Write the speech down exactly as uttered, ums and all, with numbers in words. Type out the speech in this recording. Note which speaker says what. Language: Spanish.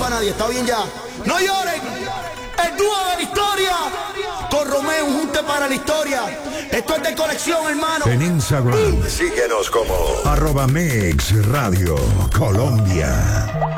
Speaker 1: para nadie, está bien ya. No lloren, el dúo de la historia con Romeo, un junte para la historia. Esto es de colección, hermano.
Speaker 2: En Instagram,
Speaker 3: Síguenos como
Speaker 2: arroba Mix Radio Colombia.